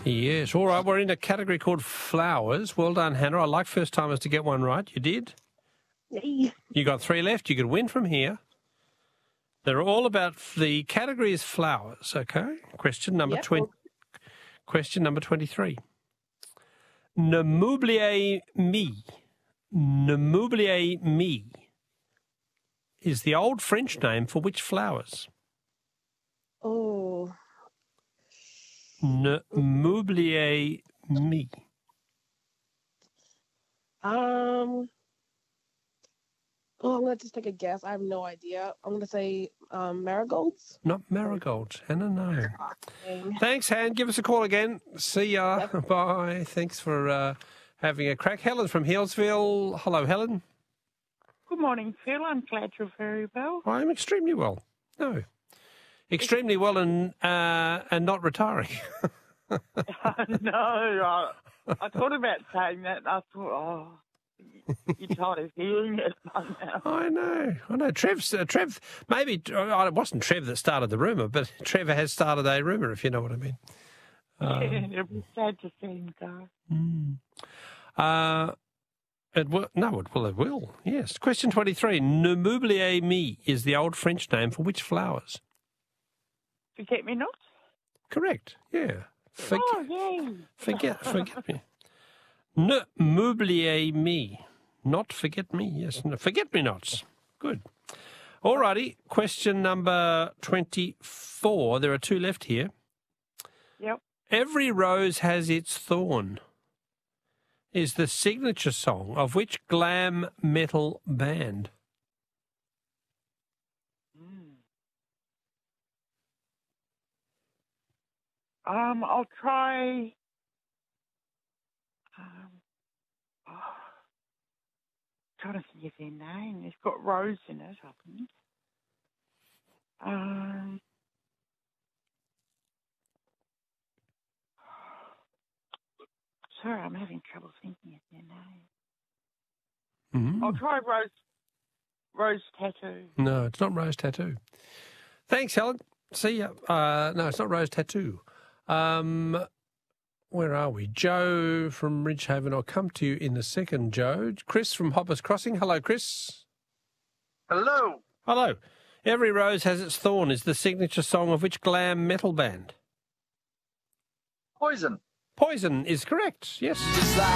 Yes. All right, we're in a category called flowers. Well done, Hannah. I like first-timers to get one right. You did. Yay. You got 3 left. You could win from here. They're all about the category is flowers, okay? Question number 23. Ne m'oubliez me. Ne m'oubliez me is the old French name for which flowers? Oh. Ne m'oubliez me. I'm going to just take a guess. I have no idea. I'm going to say marigolds. Not marigolds, Hannah, no. Dang. Thanks, Han. Give us a call again. See ya. Yep. Bye. Thanks for having a crack. Helen from Healesville. Hello, Helen. Good morning, Phil. I'm glad you're very well. I'm extremely well. No. Extremely well and not retiring. No, I thought about saying that. I thought, you're tired of hearing it by now. I know. Trev, maybe it wasn't Trev that started the rumour, but Trevor has started a rumour, if you know what I mean. Yeah, it'll be sad to see him go. It will. Yes. Question 23. Ne m'oubliez me is the old French name for which flowers? Forget-me-not? Correct. Yeah. Yay. Forget me. Ne m'oubliez me. Not forget me. Yes. No, forget-me-nots. Good. All righty. Question number 24. There are 2 left here. Yep. Every Rose Has Its Thorn is the signature song of which glam metal band? I'll try. Trying to think of their name. It's got Rose in it, I think. Sorry, I'm having trouble thinking of their name. Mm-hmm. I'll try Rose Tattoo. No, it's not Rose Tattoo. Thanks, Helen. See ya. No, it's not Rose Tattoo. Where are we? Joe from Ridgehaven. I'll come to you in a second, Joe. Chris from Hoppers Crossing. Hello, Chris. Hello. Hello. Every Rose Has Its Thorn is the signature song of which glam metal band? Poison. Poison is correct, yes.